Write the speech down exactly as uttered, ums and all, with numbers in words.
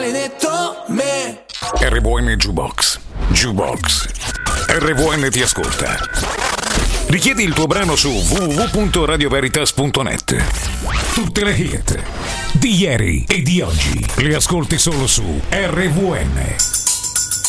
Maledetto me. R V N Jukebox. Jukebox. R V N ti ascolta. Richiedi il tuo brano su w w w punto radio veritas punto net. Tutte le hit di ieri e di oggi le ascolti solo su R V N.